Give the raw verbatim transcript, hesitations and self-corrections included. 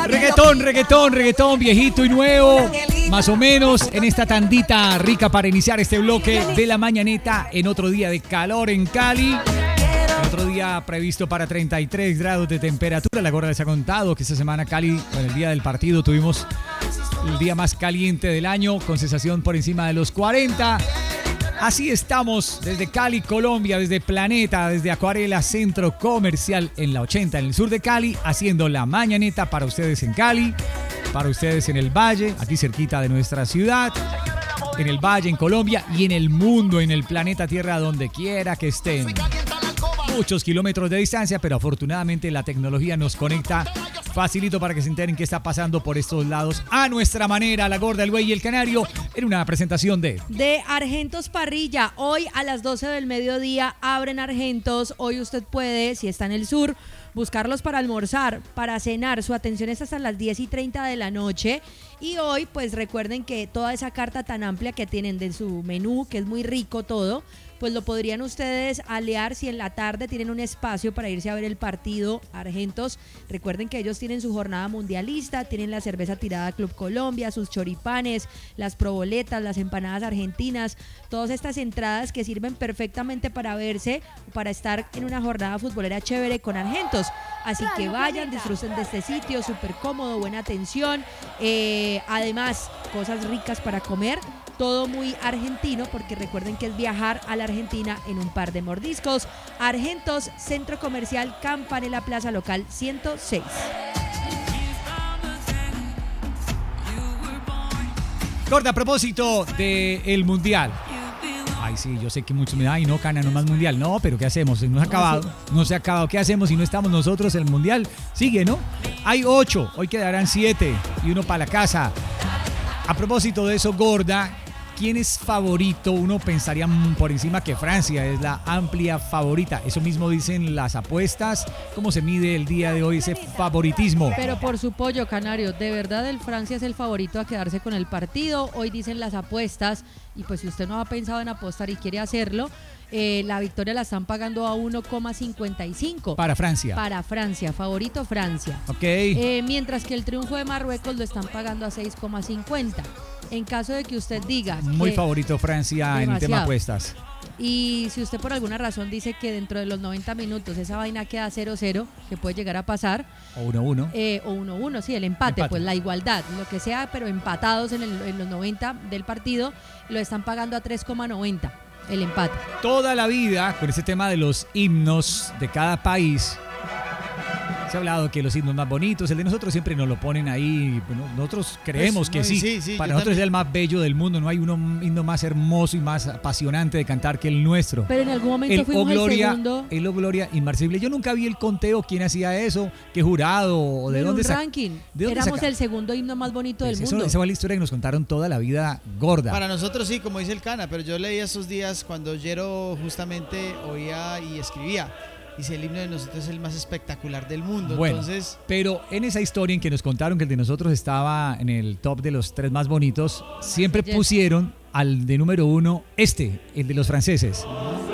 Reggaetón, reggaetón, reggaetón, viejito y nuevo. Más o menos en esta tandita rica para iniciar este bloque de la mañaneta en otro día de calor en Cali. Otro día previsto para treinta y tres grados de temperatura. La Gorda les ha contado que esta semana Cali, en el día del partido, tuvimos el día más caliente del año con sensación por encima de los cuarenta. Así estamos desde Cali, Colombia, desde Planeta, desde Acuarela Centro Comercial en la ochenta, en el sur de Cali, haciendo la mañaneta para ustedes en Cali, para ustedes en el Valle, aquí cerquita de nuestra ciudad, en el Valle, en Colombia y en el mundo, en el planeta Tierra, donde quiera que estén. Muchos kilómetros de distancia, pero afortunadamente la tecnología nos conecta facilito para que se enteren qué está pasando por estos lados a nuestra manera. La Gorda, el Güey y el Canario en una presentación de... De Argentos Parrilla. Hoy a las doce del mediodía abren Argentos. Hoy usted puede, si está en el sur, buscarlos para almorzar, para cenar. Su atención es hasta las diez y treinta de la noche. Y hoy, pues recuerden que toda esa carta tan amplia que tienen de su menú, que es muy rico todo, pues lo podrían ustedes aliar si en la tarde tienen un espacio para irse a ver el partido Argentos. Recuerden que ellos tienen su jornada mundialista, tienen la cerveza tirada Club Colombia, sus choripanes, las proboletas, las empanadas argentinas, todas estas entradas que sirven perfectamente para verse, para estar en una jornada futbolera chévere con Argentos. Así que vayan, disfruten de este sitio, súper cómodo, buena atención, eh, además cosas ricas para comer. Todo muy argentino, porque recuerden que es viajar a la Argentina en un par de mordiscos. Argentos, Centro Comercial Campanella, Plaza Local ciento seis. Gorda, a propósito del Mundial. Ay, sí, yo sé que muchos me dicen, ay, no, Cana, no más Mundial. No, pero ¿qué hacemos? No se ha acabado. No se ha acabado. ¿Qué hacemos si no estamos nosotros? El Mundial sigue, ¿no? Hay ocho, hoy quedarán siete y uno para la casa. A propósito de eso, Gorda, ¿quién es favorito? Uno pensaría por encima que Francia es la amplia favorita. Eso mismo dicen las apuestas. ¿Cómo se mide el día de hoy ese favoritismo? Pero por su pollo, Canario, de verdad el Francia es el favorito a quedarse con el partido. Hoy dicen las apuestas, y pues si usted no ha pensado en apostar y quiere hacerlo, eh, la victoria la están pagando a uno coma cincuenta y cinco. Para Francia. Para Francia, favorito Francia. Ok. Eh, mientras que el triunfo de Marruecos lo están pagando a seis coma cincuenta. En caso de que usted diga muy que favorito Francia demasiado en el tema apuestas. Y si usted por alguna razón dice que dentro de los noventa minutos esa vaina queda cero cero, que puede llegar a pasar. O uno uno. Eh, o uno uno, sí, el empate, empate, pues la igualdad, lo que sea, pero empatados en, el, en los noventa del partido, lo están pagando a tres coma noventa el empate. Toda la vida, con ese tema de los himnos de cada país, se ha hablado que los himnos más bonitos, el de nosotros siempre nos lo ponen ahí, bueno, nosotros creemos pues, que no, sí, sí, sí, para nosotros también. Es el más bello del mundo, no hay uno, un himno más hermoso y más apasionante de cantar que el nuestro. Pero en algún momento el fuimos o Gloria, el segundo. El O Gloria Inmarcesible. Yo nunca vi el conteo, quién hacía eso, qué jurado, o de en dónde un sa- ranking. ¿de dónde Éramos saca? el segundo himno más bonito Pues del eso, mundo. Esa fue la historia que nos contaron toda la vida, Gorda. Para nosotros sí, como dice el Cana, pero yo leía esos días cuando Yero justamente oía y escribía. Dice, el himno de nosotros es el más espectacular del mundo. Bueno, entonces, pero en esa historia en que nos contaron que el de nosotros estaba en el top de los tres más bonitos, siempre Yes. pusieron al de número uno este, el de los franceses.